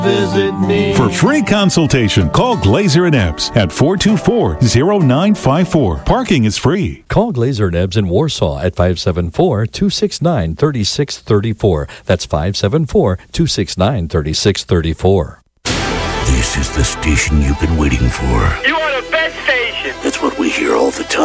Visit me. For free consultation, call Glazer and Epps at 424-0954. Parking is free. Call Glazer and Ebbs in Warsaw at 574-269-3634. That's 574-269-3634. This is the station you've been waiting for. You are the best station. That's what we hear all the time.